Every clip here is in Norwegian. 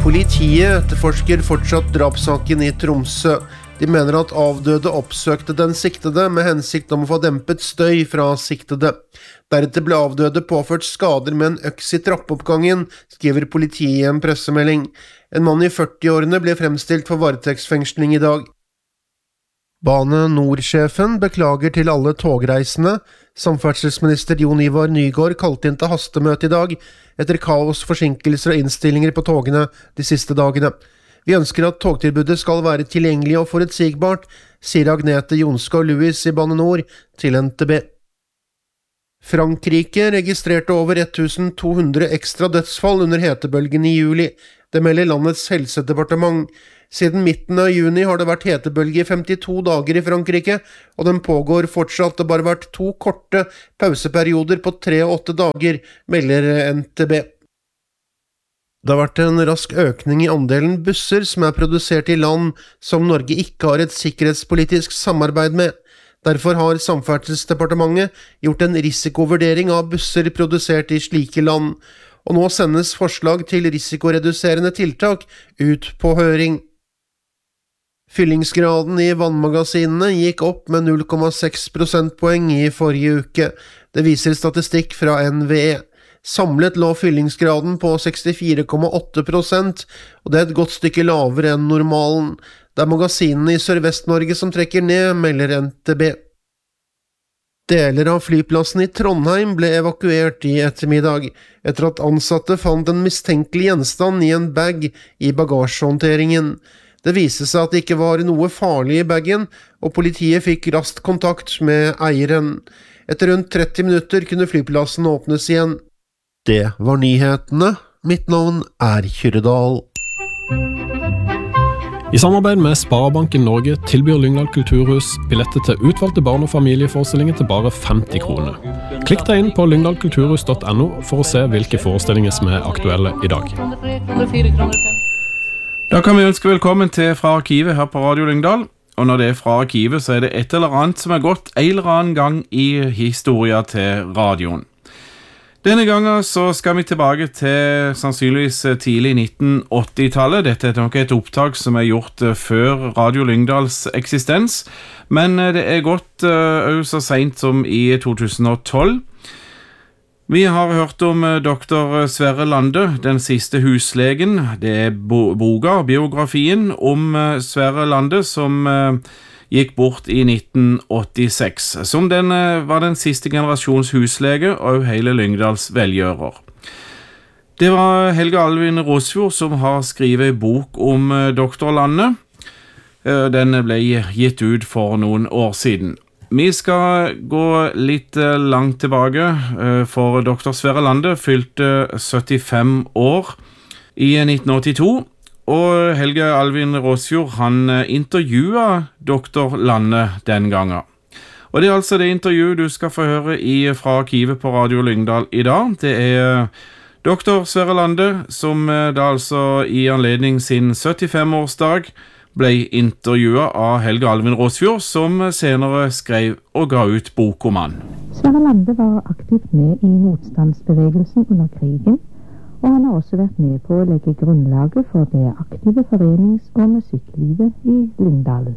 Politiet etterforsker fortsatt drapssaken i Tromsø. De mener at avdøde oppsøkte den siktede med hensikt om å få dempet støy fra siktede. Deretter ble avdøde påført skader med en øks i trappeoppgangen, skriver politiet i en pressemelding. En mann i 40-årene ble fremstilt for varetektsfengsling i dag. Bane Nor-sjefen beklager til alle togreisende. Samferdselsminister Jon Ivar Nygård kalte inn til hastemøte i dag, etter kaos, forsinkelser og innstillinger på togene de siste dagene. Vi ønsker at togtilbudet skal være tilgjengelig og forutsigbart, sier Agnete Jonskov Lewis i Bane Nor til NTB. Frankrike registrerte over 1200 ekstra dødsfall under hetebølgen i juli. Det melder landets helsedepartement. Siden midten av juni har det vært hetebølge i 52 dager i Frankrike, og den pågår fortsatt. Det har bare vært 2 korte pauseperioder på 3 og 8 dager, melder NTB. Det har vært en rask økning i andelen busser som er produsert i land som Norge ikke har et sikkerhetspolitisk samarbeid med. Derfor har Samferdselsdepartementet gjort en risikovurdering av busser produsert i slike land, og nå sendes forslag til risikoreduserende tiltak ut på høring. Fyllingsgraden i vannmagasinene gikk opp med 0,6 prosentpoeng i forrige uke. Det viser statistikk fra NVE. Samlet lå fyllingsgraden på 64,8%, og det er et godt stykke lavere enn normalen. Det er magasinene i Sørvest-Norge som trekker ned, melder NTB. Deler av flyplassen i Trondheim ble evakuert i ettermiddag, etter at ansatte fant en mistenkelig gjenstand i en bag i bagasjehåndteringen. Det viste seg at det ikke var noe farlig i bagen, og politiet fikk raskt kontakt med eieren. Etter rundt 30 minutter kunne flyplassen åpnes igjen. Det var nyhetene. Mitt navn er Kyrredal. I samarbeid med Sparebanken Norge tilbyr Lyngdal Kulturhus billetter til utvalgte barn- og familieforestillinger til bare 50 kroner. Klikk deg inn på lyngdalkulturhus.no for å se hvilke forestillinger som er aktuelle i dag. Da kan vi ønske velkommen til Fra Arkivet her på Radio Lyngdal. Og når det er Fra Arkivet, så er det et eller annet som er gått en eller annen gang i historien til radioen. Denne gangen så skal vi tilbake til sannsynligvis tidlig 1980-tallet. Dette er nok et opptak som er gjort før Radio Lyngdals eksistens, men det er gått så sent som i 2012. Vi har hørt om Dr. Sverre Lande, den siste huslegen. Det er boka, biografien om Sverre Lande som gikk bort i 1986, som var den siste generasjons huslege og hele Lyngdals velgjører. Det var Helge Alvin Rosfjord som har skrevet en bok om Dr. Lande. Den ble gitt ut for noen år siden. Vi skal gå litt langt tilbake, for Dr. Sverre Lande fylte 75 år i 1982, og Helge Alvin Rosfjord, han intervjuet Dr. Lande den gangen. Og det er altså det intervjuet du skal få høre fra Arkivet på Radio Lyngdal i dag. Det er Dr. Sverre Lande som da altså i anledning sin 75-årsdag ble intervjuet av Helge Alvin Rosfjord, som senere skrev og ga ut bok om han. Sverre Lande var aktivt med i motstandsbevegelsen under krigen, og han har også vært med på å legge grunnlaget for det aktive forenings- og musikklivet i Lyngdal.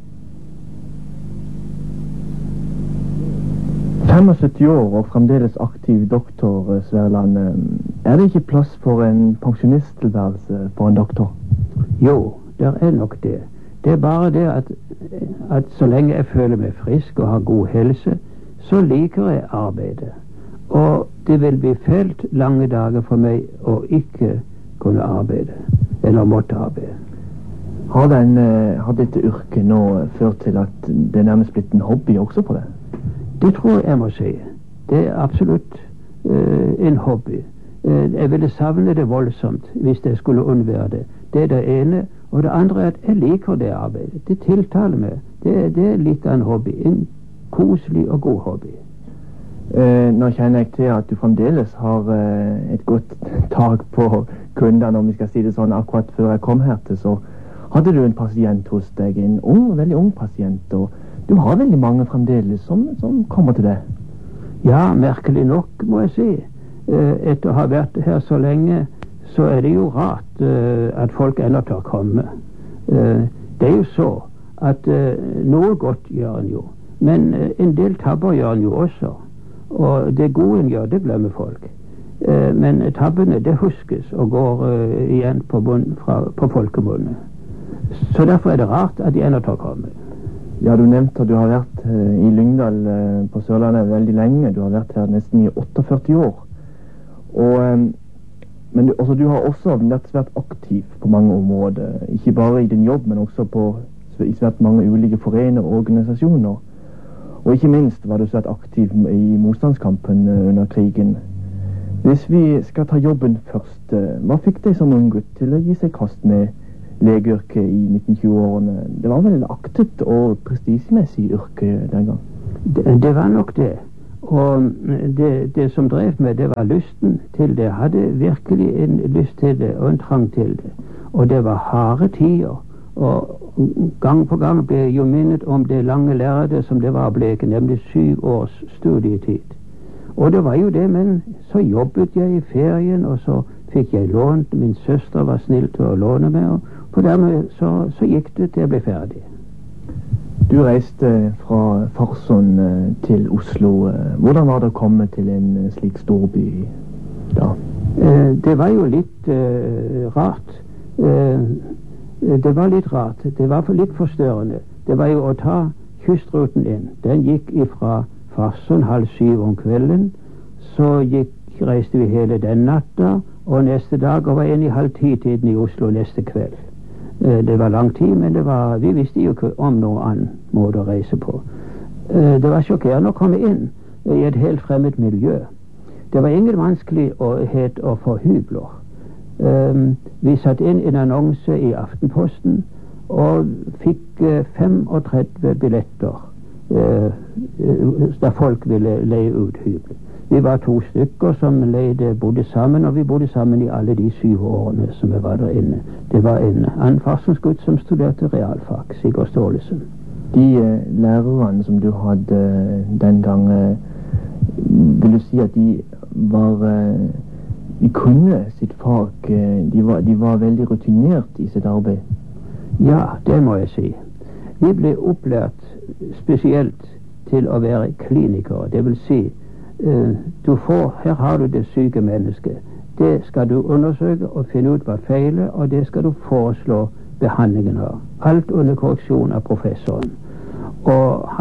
75 år og fremdeles aktiv doktor, Sverre Lande. Er det ikke plass for en pensjonisttilværelse for en doktor? Jo, det er nok det. Det er bare det at så lenge jeg føler meg frisk og har god helse, så liker jeg arbeidet. Og det vil bli fælt lange dager for meg å ikke kunne arbeide, eller måtte arbeide. Har dette yrket nå ført til at det nærmest blitt en hobby også for deg? Det tror jeg må si. Det er absolutt en hobby. Jeg ville savne det voldsomt hvis jeg skulle unnvære det. Det er det ene. Og det andre er at jeg liker det arbeidet. Det tiltaler meg. Det er litt av en hobby. En koselig og god hobby. Nå kjenner jeg til at du fremdeles har et godt tak på kundene, om vi skal si det sånn. Akkurat før jeg kom her til, så hadde du en pasient hos deg, en veldig ung pasient, og du har veldig mange fremdeles som kommer til deg. Ja, merkelig nok, må jeg si. Etter å ha vært her så lenge, så det jo rart at folk ennå tør komme. Det jo så at noe godt gjør en jo, men en del tabber gjør en jo også. Og det gode en gjør, det glemmer folk. Men tabbene, det huskes og går igjen på folkemunne. Så derfor det rart at de ennå tør komme. Ja, du nevnte at du har vært i Lyngdal på Sørlandet veldig lenge. Du har vært her nesten i 48 år. Men du har også vært svært aktiv på mange områder. Ikke bare i din jobb, men også i svært mange ulike foreninger og organisasjoner. Og ikke minst var du svært aktiv i motstandskampen under krigen. Hvis vi skal ta jobben først, hva fikk deg som ung gutt til å gi seg kast med legeyrket i 1920-årene? Det var vel aktet og prestisjemessig yrke den gang? Det var nok det. Og det som drev meg, det var lysten til det. Jeg hadde virkelig en lyst til det og en trang til det. Og det var harde tider. Og gang på gang ble jeg jo minnet om det lange lærde som det var å bleke, nemlig 7 års studietid. Og det var jo det, men så jobbet jeg i ferien, og så fikk jeg lånt. Min søster var snill til å låne meg, og på dermed så gikk det til jeg ble ferdig. Du reiste fra Farsund til Oslo. Hvordan var det å komme til en slik storby da? Det var jo litt rart. Det var litt rart. Det var litt forstørrende. Det var jo å ta kystruten inn. Den gikk ifra Farsund 6:30 om kvelden. Så reiste vi hele den natta, og neste dag var jeg inne i 9:30 i Oslo neste kveld. Det var lang tid, men vi visste jo ikke om noen annen måte å reise på. Det var sjokkerende å komme inn i et helt fremmed miljø. Det var ingen vanskelighet å få hybler. Vi satt inn en annonse i Aftenposten og fikk 35 billetter da folk ville leie ut hybler. Vi var 2 stykker som bodde sammen, og vi bodde sammen i alle de 7 årene som vi var der inne. Det var en annen farsonsgutt som studerte realfag, Sigurd Staalesen. De lærerne som du hadde den gang, vil du si at de kunne sitt fag, de var veldig rutinert i sitt arbeid? Ja, det må jeg si. Vi ble opplært spesielt til å være klinikere, det vil si her har du det syke mennesket. Det skal du undersøke og finne ut hva feiler, og det skal du foreslå behandlingen av. Alt under korreksjon av professoren. Og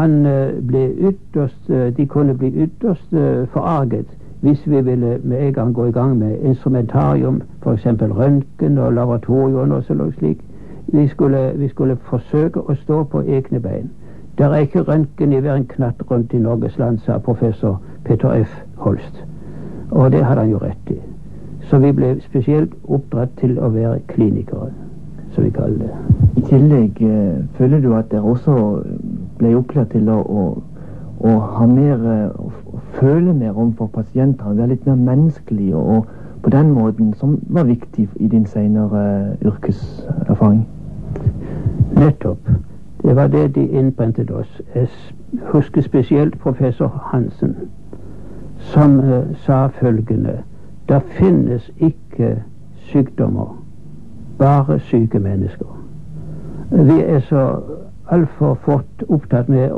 de kunne bli ytterst forarget hvis vi ville med en gang gå i gang med instrumentarium, for eksempel røntgen og laboratorium og sånn slik. Vi skulle forsøke å stå på egne bein. Det er ikke røntgen i hver en knatt rundt i Norges land, sa professor Peter F. Holst. Og det hadde han jo rett i. Så vi ble spesielt oppdratt til å være klinikere, som vi kaller det. I tillegg føler du at dere også ble opplært til å ha mer, å føle mer overfor pasientene, være litt mer menneskelig, og på den måten som var viktig i din senere yrkeserfaring? Nettopp. Det var det de innprentet oss. Jeg husker spesielt professor Hansen, som sa følgende: det finnes ikke sykdommer, bare syke mennesker. Vi er så altfor fort opptatt med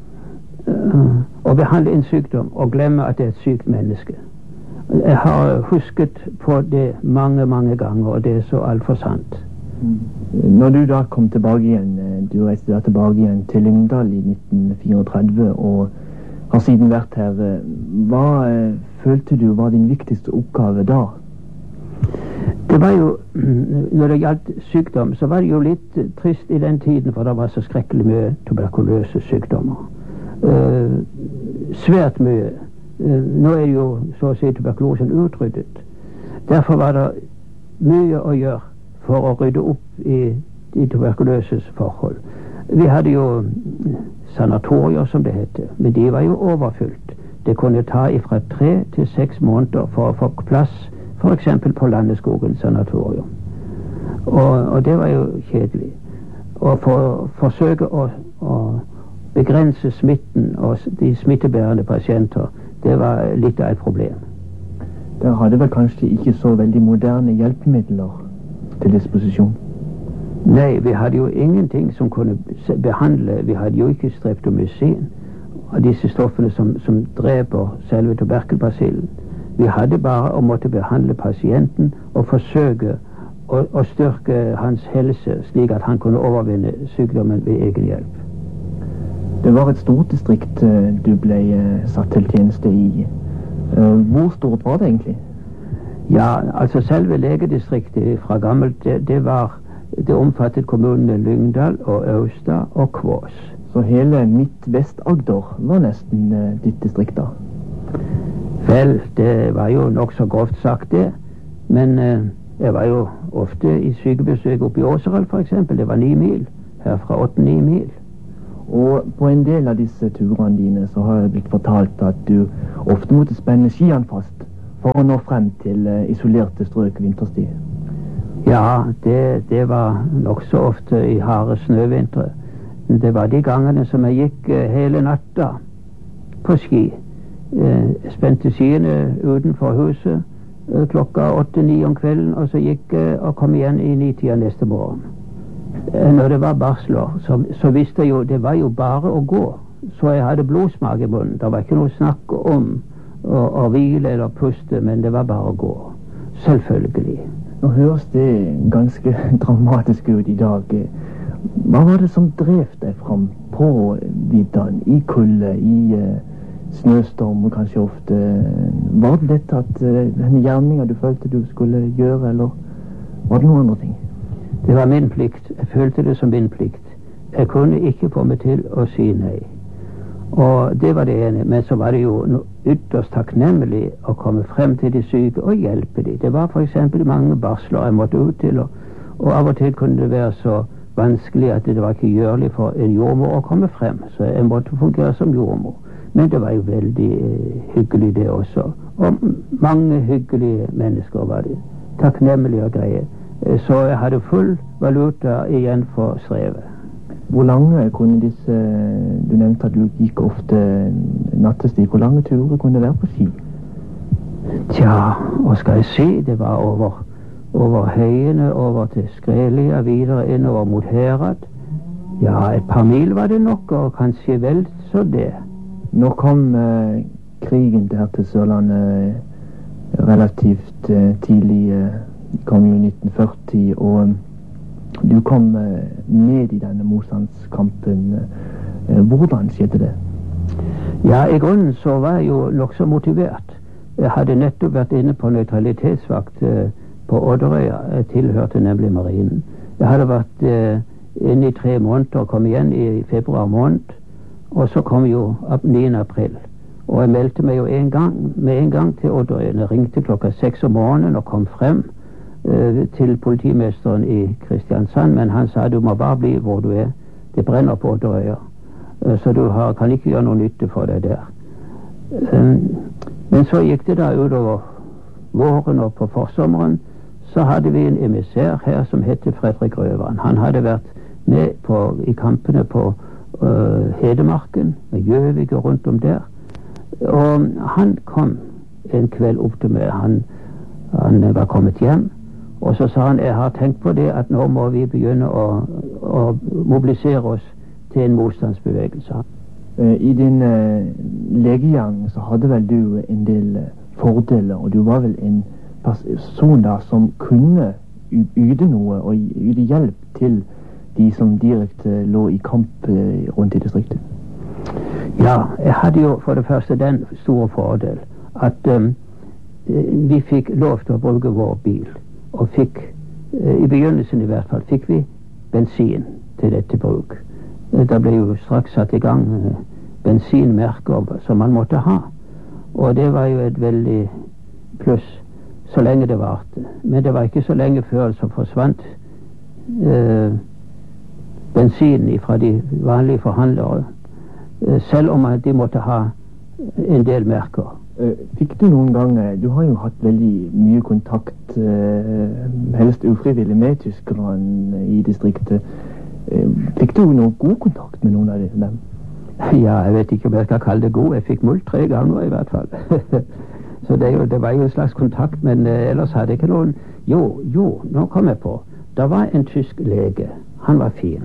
å behandle en sykdom og glemme at det er et sykt menneske. Jeg har husket på det mange, mange ganger, og det er så altfor sant. Når du da kom tilbake igjen, du reiste da tilbake igjen til Lyngdal i 1934 og har siden vært her, hva følte du var din viktigste oppgave da? Det var jo, når det gjaldt sykdom, så var det jo litt trist i den tiden, for det var så skrekkelig mye tuberkuløse sykdommer. Svært mye. Nå er jo så å si tuberkulosen utryddet. Derfor var det mye å gjøre for å rydde opp i de tuberkuløses forhold. Vi hadde jo sanatorier, som det heter, men de var jo overfylt. Det kunne ta fra 3 til 6 måneder for å få plass, for eksempel på Landeskogen sanatorium. Og det var jo kjedelig. Og for å forsøke å begrense smitten og de smittebærende pasienter, det var litt av et problem. Dere hadde vel kanskje ikke så veldig moderne hjelpemidler til disposisjon? Nei, vi hadde jo ingenting som kunne behandle. Vi hadde jo ikke streptomycin av disse stoffene som dreper selve tuberkelbasillen. Vi hadde bare å måtte behandle pasienten og forsøke å styrke hans helse, slik at han kunne overvinne sykdommen ved egen hjelp. Det var et stort distrikt du ble satt til tjeneste i. Hvor stort var det egentlig? Ja, altså selve legedistriktet fra gammelt, det omfattet kommunene Lyngdal og Austad og Kvås. Så hele Midt-Vest-Agder var nesten ditt distrikt da? Vel, det var jo nok så grovt sagt det, men jeg var jo ofte i sykebesøk oppe i Åseral for eksempel. Det var 9 mil, herfra 8-9 mil. Og på en del av disse turene dine så har jeg blitt fortalt at du ofte måtte spenne skiene fast for å nå frem til isolerte strøk vinterstid. Ja, det var nok så ofte i harde snøvintre. Det var de gangene som jeg gikk hele natta på ski. Spente skiene utenfor huset klokka 8-9 om kvelden, og så gikk jeg og kom igjen i 9-tida neste morgen. Når det var barsler, så visste jeg jo, det var jo bare å gå. Så jeg hadde blodsmak i munnen. Det var ikke noe snakk om å hvile eller puste, men det var bare å gå. Selvfølgelig. Nå høres det ganske dramatisk ut i dag. Hva var det som drev deg fram på viddan, i kulde, i snøstorm og kanskje ofte? Var det dette at denne gjerningen du følte du skulle gjøre, eller var det noen andre ting? Det var min plikt. Jeg følte det som min plikt. Jeg kunne ikke få meg til å si nei. Og det var det ene. Men så var det jo ytterst takknemlig å komme frem til de syke og hjelpe dem. Det var for eksempel mange barsler jeg måtte ut til, og av og til kunne det være så vanskelig at det var ikke gjørlig for en jordmor å komme frem. Så jeg måtte fungere som jordmor. Men det var jo veldig hyggelig det også. Og mange hyggelige mennesker var det. Takknemlige og greie. Så jeg hadde full valuta igjen for strevet. Hvor lange kunne disse, du nevnte at du gikk ofte nattestid, hvor lange turer kunne det være på ski? Tja, hva skal jeg si? Det var over høyene, over til Skrelia, videre innover mot Herad. Ja, et par mil var det nok, og kanskje vel så det. Nå kom krigen der til Sørlandet relativt tidlig, kom jo i 1940, og du kom med i denne motstandskampen. Hvordan skjedde det? Ja, i grunnen så var jeg jo nok så motivert. Jeg hadde nettopp vært inne på nøytralitetsvakt på Odderøya. Jeg tilhørte nemlig marinen. Jeg hadde vært inne i 3 måneder og kom igjen i februar måned, og så kom jo 9. april. Og jeg meldte meg jo med en gang til Odderøya. Jeg ringte klokka 6 om morgenen og kom frem til politimesteren i Kristiansand, men han sa du må bare bli hvor du er. Det brenner på Odderøya, så du kan ikke gjøre noe nytte for deg der. Men så gikk det da utover våren, og på forsommeren så hadde vi en emissær her som heter Fredrik Røvan. Han hadde vært med i kampene på Hedemarken, med Gjøvik og rundt om der. Og han kom en kveld opp til meg. Han var kommet hjem, og så sa han jeg har tenkt på det at nå må vi begynne å mobilisere oss til en motstandsbevegelse. I din legegjeng så hadde vel du en del fordeler, og du var vel en person da som kunne yte noe og yte hjelp til de som direkte lå i kamp rundt i distriktet. Ja, jeg hadde jo for det første den store fordel at vi fikk lov til å bruke vår bil, og fikk, i begynnelsen i hvert fall, fikk vi bensin til dette bruk. Da ble jo straks satt i gang bensinmerker som man måtte ha, og det var jo et veldig pluss så lenge det varte. Men det var ikke så lenge før så forsvant bensinen fra de vanlige forhandlere, selv om de måtte ha en del merker. Fikk du noen ganger, du har jo hatt veldig mye kontakt, helst ufrivillig, med tyskerne i distriktet. Fikk du noen god kontakt med noen av dem? Ja, jeg vet ikke om jeg skal kalle det god. Jeg fikk mulkt 3 ganger i hvert fall. Så det var jo en slags kontakt, men ellers hadde jeg ikke noen. Jo, nå kom jeg på. Det var en tysk lege. Han var fin.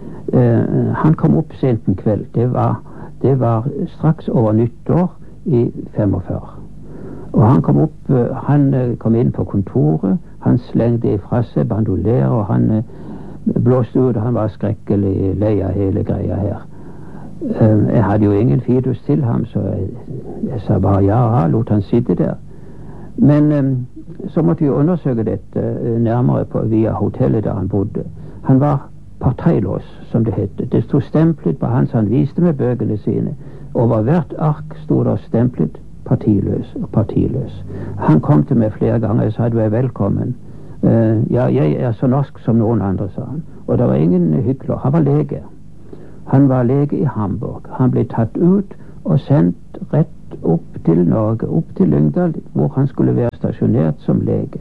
Han kom opp sent en kveld. Det var straks over nyttår i 45. Og han kom inn på kontoret. Han slengte ifra seg bandolær, og han blåste ut, og han var skrekkelig lei av hele greia her. Jeg hadde jo ingen fidus til ham, så jeg sa bare ja, lot han sitte der. Men så måtte vi undersøke dette nærmere via hotellet der han bodde. Han var parteiløs, som det hette. Det stod stemplet på han, så han viste med bøkene sine. Over hvert ark stod der stemplet partiløs og partiløs. Han kom til meg flere ganger og sa du er velkommen. Ja, jeg er så norsk som noen andre, sa han. Og det var ingen hykler. Han var lege. Han var lege i Hamburg. Han ble tatt ut og sendt rett opp til Norge, opp til Lyngdal, hvor han skulle være stasjonert som lege.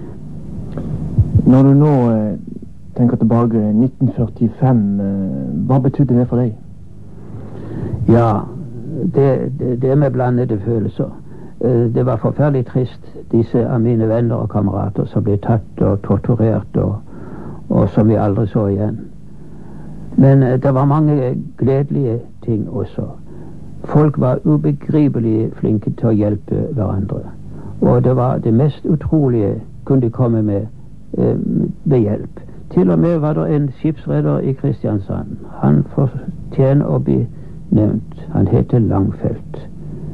Når du nå tenker tilbake 1945, hva betydde det for deg? Ja, det med blandede følelser. Det var forferdelig trist, disse av mine venner og kamerater som ble tatt og torturert, og som vi aldri så igjen. Men det var mange gledelige ting også. Folk var ubegripelig flinke til å hjelpe hverandre. Og det var det mest utrolige kunne de komme med ved hjelp. Til og med var det en skipsredder i Kristiansand. Han fortjener å bli nevnt. Han heter Langfeldt.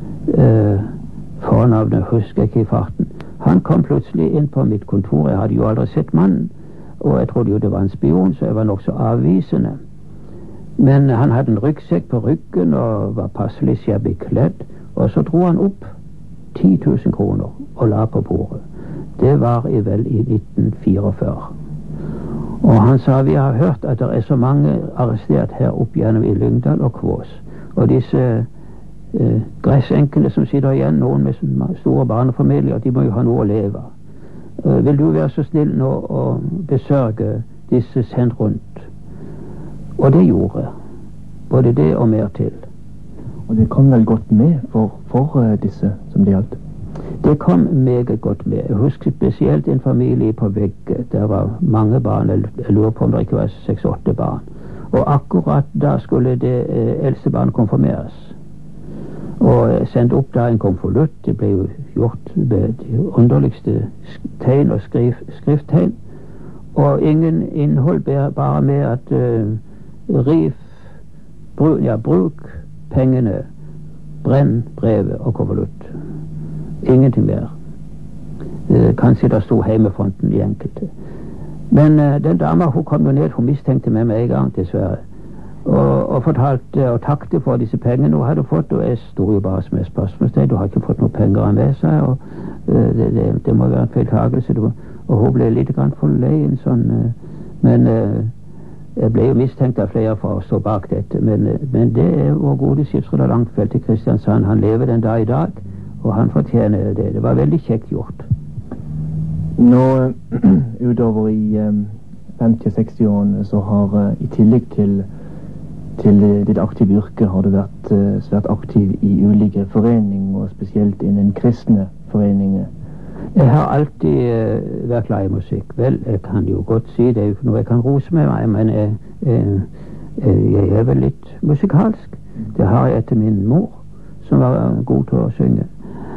Fornavnet husker jeg ikke i farten. Han kom plutselig inn på mitt kontor. Jeg hadde jo aldri sett mannen, og jeg trodde jo det var en spion, så jeg var nok så avvisende. Men han hadde en ryggsekk på ryggen og var passelig shabby kledd, og så dro han opp 10 000 kroner og la på bordet. Det var vel i 1944. Og han sa vi har hørt at det er så mange arrestert her opp gjennom i Lyngdal og Kvås, og disse gressenkene som sitter igjen, noen med store barnefamilier, de må jo ha noe å leve av. Vil du være så snill nå å besørge disse sendt rundt? Og det gjorde både det og mer til. Og det kom vel godt med for disse som det gjaldt? Det kom meget godt med. Jeg husker spesielt en familie på Vegge. Der var mange barn. Jeg lurer på om det ikke var 6-8 barn. Og akkurat da skulle det eldste barn konfirmeres. Og jeg sendte opp da en konvolutt. Det ble jo gjort med de underligste tegn og skrifttegn. Og ingen innhold, bare med at bruk pengene, brenn brevet og konvolutt. Ingenting mer. Kanskje det stod heimefronten i enkelte. Men den dama, hun kom jo ned, hun mistenkte meg med en gang, dessverre. Og fortalte og takte for disse pengene hun hadde fått, og jeg stod jo bare som et spørsmålstegn. Du har ikke fått noen penger av med seg, og det må være en feiltagelse. Og hun ble litt grann forlegen sånn, men jeg ble jo mistenkt av flere for å stå bak dette. Men det er vår gode skipsreder Langfeldt i Kristiansand. Han lever den dag i dag, og han fortjener det. Det var veldig kjekt gjort. Nå utover i 50-60-årene så har i tillegg til ditt aktive yrke har du vært svært aktiv i ulike foreninger, og spesielt innen kristne foreninger. Jeg har alltid vært glad i musikk. Vel, jeg kan jo godt si det er jo ikke noe jeg kan rose med meg, men jeg er vel litt musikalsk. Det har jeg etter min mor, som var god til å synge.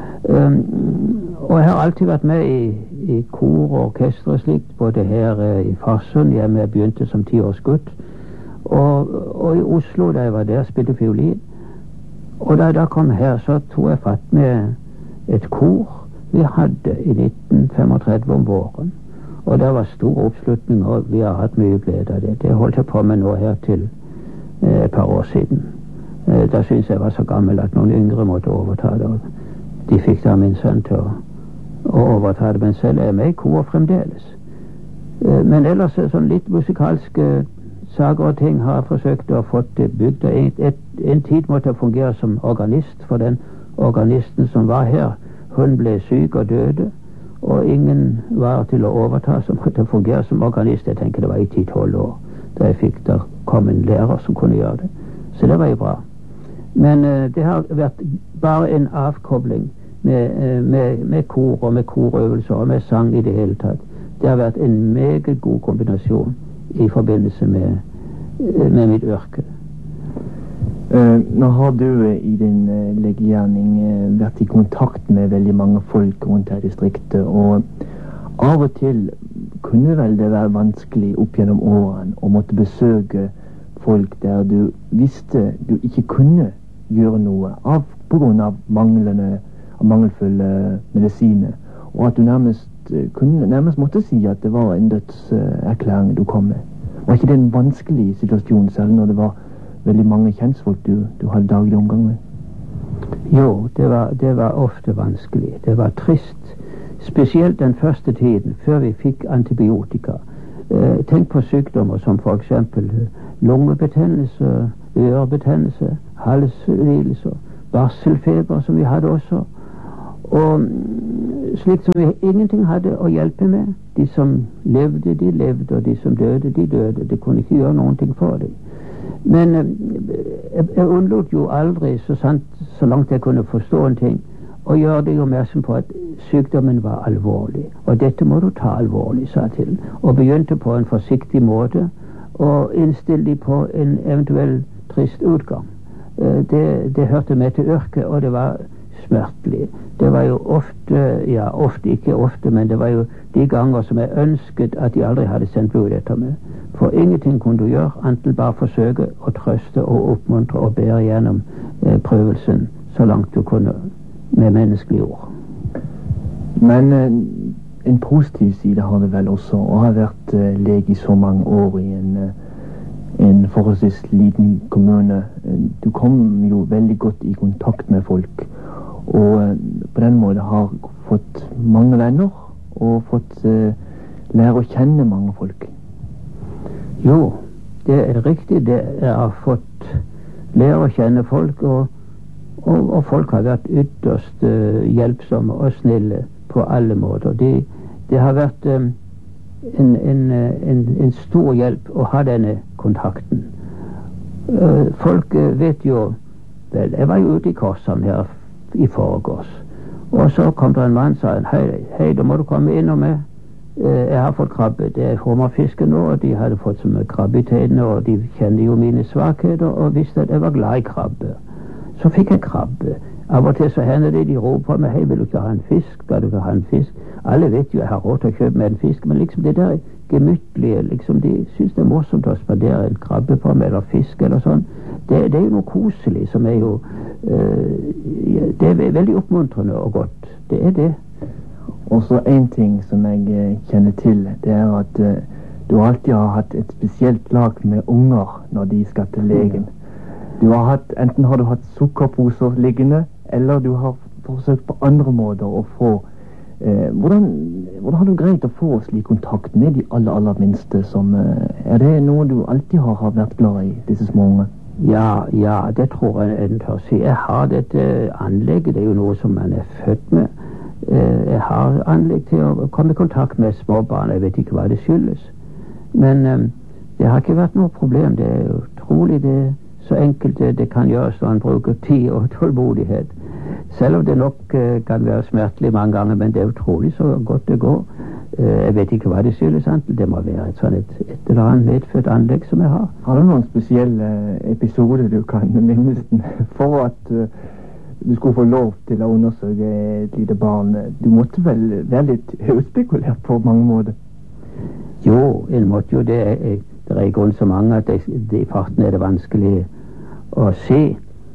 Og jeg har alltid vært med i kor og orkester og slikt, både her i Farsund, hjemme jeg begynte som 10-årsgutt, og i Oslo, da jeg var der, spilte fiolin. Og da jeg kom her, så tog jeg fatt med et kor vi hadde i 1935 om våren. Og det var stor oppslutning, og vi har hatt mye glede av det. Det holdt jeg på med nå her til et par år siden. Da syntes jeg var så gammel at noen yngre måtte overta det. Og de fikk da min sønn til å overta det, men selv er jeg med i kor fremdeles. Men ellers sånn litt musikalske saker og ting har jeg forsøkt å få det bygd. En tid måtte jeg fungere som organist, for den organisten som var her, hun ble syk og døde, og ingen var til å overta, som måtte fungere som organist. Jeg tenker det var i 10-12 år da jeg fikk der kom en lærer som kunne gjøre det. Så det var jo bra. Men det har vært bare en avkobling med kor og med korøvelser og med sang i det hele tatt. Det har vært en meget god kombinasjon i forbindelse med mitt yrke. Nå har du i din legegjerning vært i kontakt med veldig mange folk rundt her i distriktet, og av og til kunne vel det være vanskelig opp gjennom årene å måtte besøke folk der du visste du ikke kunne gjøre noe på grunn av mangelfulle medisiner, og at du nærmest måtte si at det var en dødserklæring du kom med. Var ikke det en vanskelig situasjon, selv når det var veldig mange kjentfolk du hadde daglig omgang med? Jo, det var ofte vanskelig. Det var trist. Spesielt den første tiden, før vi fikk antibiotika. Tenk på sykdommer som for eksempel lungebetennelse, ørebetennelse, halslidelser, barselfeber som vi hadde også. Og slik som vi ingenting hadde å hjelpe med. De som levde, de levde, og de som døde, de døde. Det kunne ikke gjøre noen ting for dem. Men jeg unnlot jo aldri, så langt jeg kunne forstå en ting, å gjøre deg oppmerksom på at sykdommen var alvorlig. Og dette må du ta alvorlig, sa til. Og begynte på en forsiktig måte og innstille dem på en eventuell trist utgang. Det hørte med til yrket, og det var smertelig. Det var jo ikke ofte, men det var jo de ganger som jeg ønsket at de aldri hadde sendt blod etter meg. For ingenting kunne du gjøre, annet bare forsøke å trøste og oppmuntre og bære gjennom prøvelsen så langt du kunne med menneskelige ord. Men en positiv side har det vel også, å ha vært lege i så mange år i en forholdsvis liten kommune. Du kom jo veldig godt i kontakt med folk, og på den måten har fått mange venner og fått lære å kjenne mange folk. Jo, det er riktig. Jeg har fått lære å kjenne folk, og folk har vært ytterst hjelpsomme og snille på alle måter. Det har vært en stor hjelp å ha denne kontakten. Folk vet jo vel, jeg var jo ute i Korshavn her i forgårs, og så kom det en mann og sa hei, da må du komme innom meg. Jeg har fått krabbe. Det er hummerfiske nå, og de hadde fått så mye krabbe i tennene, og de kjenner jo mine svakheter og visste at jeg var glad i krabbe. Så fikk jeg krabbe. Av og til så hender det de roper på meg, hei, vil du ikke ha en fisk? Skal du ikke ha en fisk? Alle vet jo jeg har råd til å kjøpe meg en fisk, men liksom det der gemyttlige, liksom de synes det er morsomt å spandere en krabbe på meg, eller fisk eller sånn. Det er jo noe koselig som er jo det er veldig oppmuntrende og godt. Det er det. Og så en ting som jeg kjenner til, det er at du alltid har hatt et spesielt lag med unger når de skal til legen. Enten har du hatt sukkerposer liggende, eller du har forsøkt på andre måter å få hvordan har du greid å få slik kontakt med de aller minste? Er det noe du alltid har vært glad i, disse små unge? Ja, det tror jeg tør si. Jeg har dette anlegget, det er jo noe som man er født med. Jeg har anlegg til å komme i kontakt med små barn. Jeg vet ikke hva det skyldes. Men det har ikke vært noe problem. Det er utrolig det så enkelt det kan gjøres når man bruker tid og tålmodighet. Selv om det nok kan være smertelig mange ganger, men det er utrolig så godt det går. Jeg vet ikke hva det skyldes, det må være et eller annet medfødt anlegg som jeg har. Har du noen spesielle episoder du kan minnes for at du skulle få lov til å undersøke et lite barn? Du måtte vel være litt utspekulert på mange måter? Jo, en måtte jo det. Det er i grunn så mange at i farten er det vanskelig å se.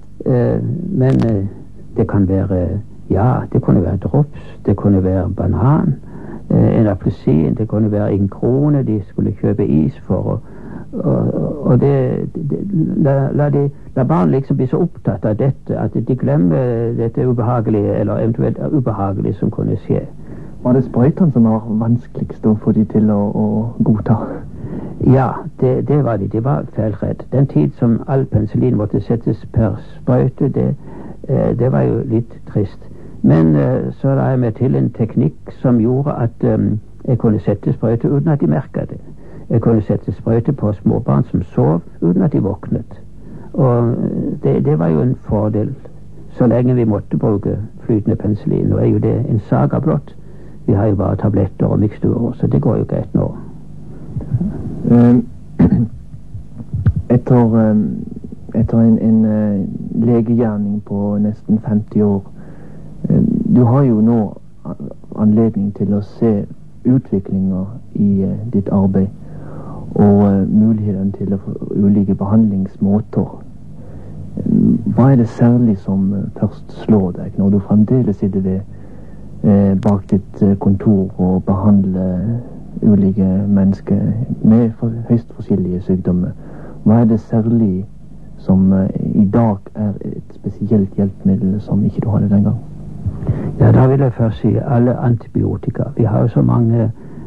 Men det kan være, det kunne være drops, det kunne være banan, en appelsin, det kunne være en krone de skulle kjøpe is for, og la barn liksom bli så opptatt av dette at de glemmer dette ubehagelige, eller eventuelt ubehagelige som kunne skje. Var det sprøytene som var vanskeligst å få de til å godta? Ja, det var de. De var feilredd. Den tid som all penicillin måtte settes per sprøyte, det var jo litt trist. Men så la jeg meg til en teknikk som gjorde at jeg kunne sette sprøyte uten at de merket det. Jeg kunne sette sprøyte på småbarn som sov uten at de våknet. Og det var jo en fordel så lenge vi måtte bruke flytende penicillin. Nå er jo det en saga blott. Vi har jo bare tabletter og miksturer, så det går jo greit nå. Etter en legegjerning på nesten 50 år, du har jo nå anledning til å se utviklinger i ditt arbeid og muligheten til å få ulike behandlingsmåter. Hva er det særlig som først slår deg når du fremdeles sitter bak ditt kontor og behandler ulike mennesker med høyst forskjellige sykdommer? Hva er det særlig som i dag er et spesielt hjelpemiddel som ikke du hadde den gang? Ja, da vil jeg først si alle antibiotika. Vi har jo så mange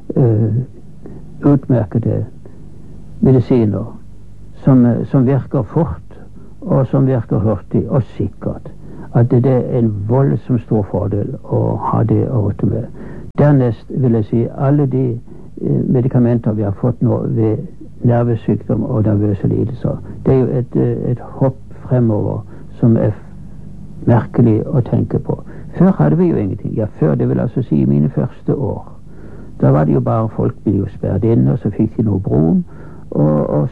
utmerkede medisiner som virker fort og som virker hurtig og sikkert. At det er en voldsomt stor fordel å ha det å rutte med. Dernest vil jeg si alle de medikamenter vi har fått nå ved nervesykdom og nervøse lidelser. Det er jo et hopp fremover som er merkelig å tenke på. Før hadde vi jo ingenting. Ja, før, det vil altså si i mine første år. Da var det jo bare folk ble jo sperret inne, og så fikk de noe brom og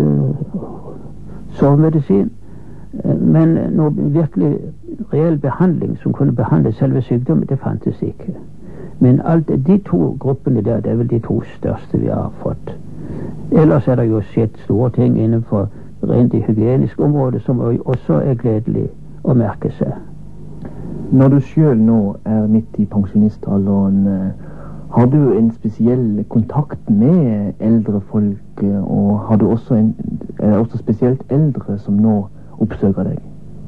sovemedisin. Men noe virkelig reell behandling som kunne behandle selve sykdommen, det fantes ikke. Men alt de to gruppene der, det er vel de to største vi har fått. Ellers er det jo skjedd store ting innenfor rent det hygieniske området som også er gledelig å merke seg. Når du selv nå er midt i pensjonistalderen, har du en spesiell kontakt med eldre folk, og har du også er det også spesielt eldre som nå oppsøker deg?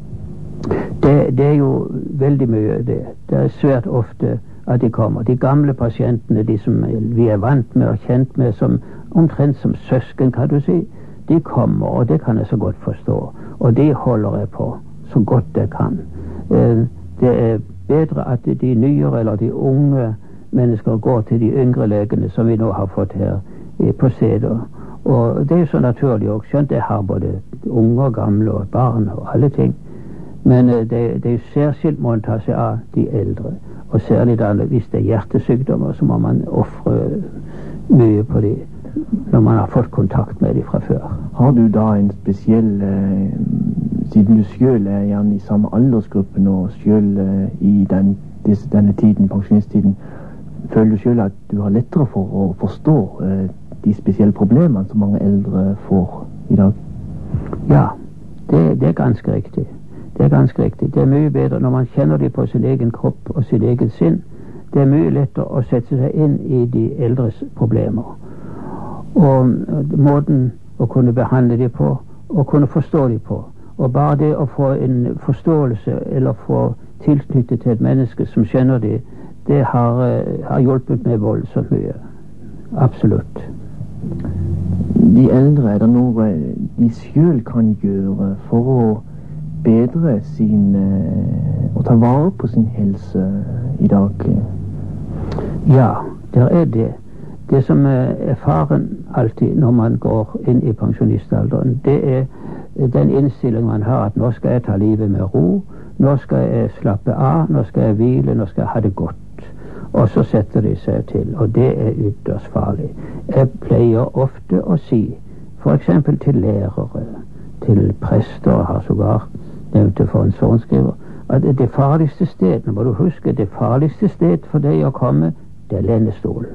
Det er jo veldig mye det. Det er svært ofte at de kommer. De gamle pasientene, de som vi er vant med og kjent med, som omtrent som søsken, kan du si, de kommer, og det kan jeg så godt forstå. Og det holder jeg på så godt jeg kan. Det er bedre at de nyere eller de unge mennesker går til de yngre legene som vi nå har fått her på Seder. Og det er jo så naturlig også, skjønt jeg har både unge og gamle og barn og alle ting. Men det er jo særskilt må man ta seg av de eldre. Og særlig da hvis det er hjertesykdommer, så må man offre mye på de når man har fått kontakt med de fra før. Har du da en spesiell siden du selv er gjerne i samme aldersgruppe og selv i denne tiden, pensjonisttiden, føler du selv at du har lettere for å forstå de spesielle problemene som mange eldre får i dag? Ja, det er ganske riktig. Det er ganske riktig. Det er mye bedre når man kjenner det på sin egen kropp og sitt eget sinn. Det er mye lettere å sette seg inn i de eldres problemer. Og måten å kunne behandle dem på og kunne forstå dem på. Og bare det å få en forståelse eller få tilknyttet til et menneske som skjønner det har hjulpet meg voldsomt mye. Absolutt. De eldre, er det noe de selv kan gjøre for å bedre og ta vare på sin helse i dag? Ja, det er det. Det som er faren alltid når man går inn i pensjonistalderen, det er den innstilling man har at nå skal jeg ta livet med ro, nå skal jeg slappe av, nå skal jeg hvile, nå skal jeg ha det godt. Og så setter de seg til, og det er ytterst farlig. Jeg pleier ofte å si, for eksempel til lærere, til prester, og har sågar nevnt det for en sorenskriver, at det farligste sted, nå må du huske, det farligste sted for deg å komme, det er lendestolen.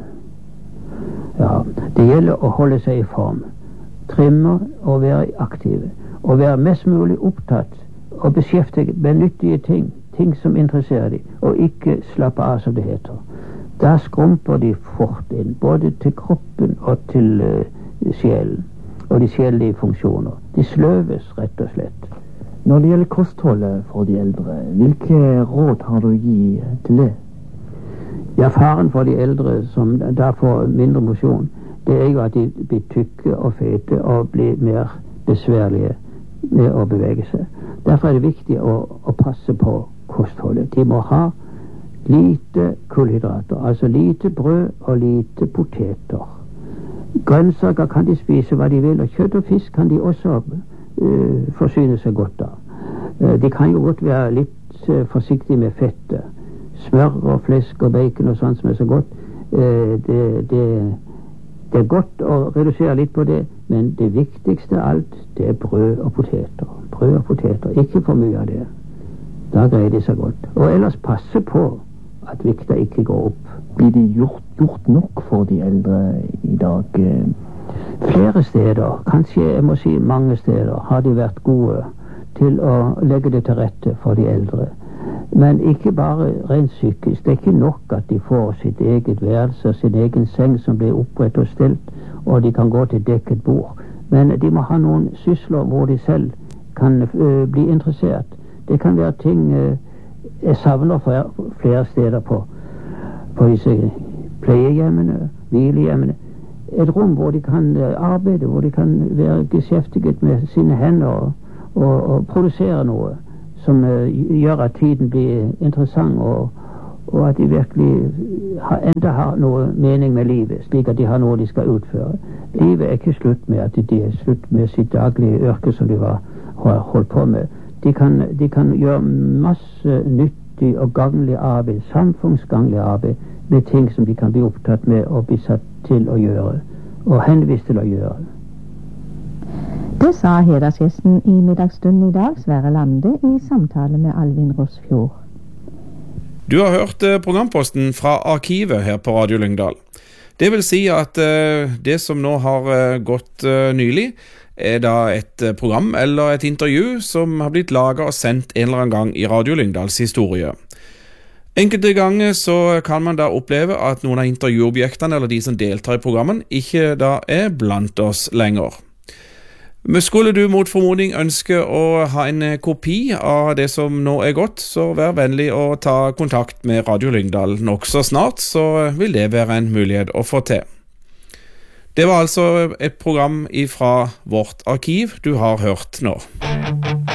Ja, det gjelder å holde seg i form, trimme og være aktive, og være mest mulig opptatt og beskjeftiget med nyttige ting som interesserer dem, og ikke slappe av som det heter. Da skrumper de fort inn, både til kroppen og til sjelen, og de sjelelige funksjoner. De sløves rett og slett. Når det gjelder kostholdet for de eldre, hvilke råd har du å gi til det? Ja, faren for de eldre som da får mindre mosjon, det er jo at de blir tykke og fete og blir mer besværlige med å bevege seg. Derfor er det viktig å passe på kostholdet. De må ha lite kullhydrater, altså lite brød og lite poteter. Grønnsaker kan de spise hva de vil, og kjøtt og fisk kan de også forsyne seg godt av. De kan jo godt være litt litt forsiktig med fettet. Smør og flesk og bacon og sånt som så godt. Det godt å redusere litt på det, men det viktigste av alt, det brød og poteter. Brød og poteter, ikke for mye av det. Da greier de seg godt. Og ellers passe på at vikta ikke går opp. Blir det gjort nok for de eldre i dag? Flere steder, kanskje jeg må si mange steder, har de vært gode til å legge det til rette for de eldre. Men ikke bare rent psykisk. Det ikke nok at de får sitt eget værelse, sin egen seng som blir opprett og stelt, og de kan gå til dekket bord. Men de må ha noen sysler hvor de selv kan bli interessert. Det kan være ting jeg savner flere steder på disse pleiehjemmene, hvilehjemmene. Et rom hvor de kan arbeide, hvor de kan være beskjeftiget med sine hender og produsere noe som gjør at tiden blir interessant, og at de virkelig enda har noe mening med livet, slik at de har noe de skal utføre. Livet ikke slutt med at de slutt med sitt daglige yrke som de har holdt på med. De kan gjøre masse nyttig og gagnlig arbeid, samfunnsgagnlig arbeid, med ting som de kan bli opptatt med og bli satt til å gjøre, og henvist til å gjøre. Det sa hedersgjesten i middagsstunden i dag, Sverre Lande, i samtale med Alvin Rosfjord. Du har hørt programposten fra Arkivet her på Radio Lyngdal. Det vil si at det som nå har gått nylig, er da et program eller et intervju som har blitt laget og sendt en eller annen gang i Radio Lyngdals historie. Enkelte ganger så kan man da oppleve at noen av intervjuobjektene eller de som deltar i programmen ikke da er blant oss lenger. Men skulle du mot formodning ønske å ha en kopi av det som nå er gått, så vær vennlig å ta kontakt med Radio Lyngdal nok så snart, så vil det være en mulighet å få til. Det var altså et program fra vårt arkiv du har hørt nå.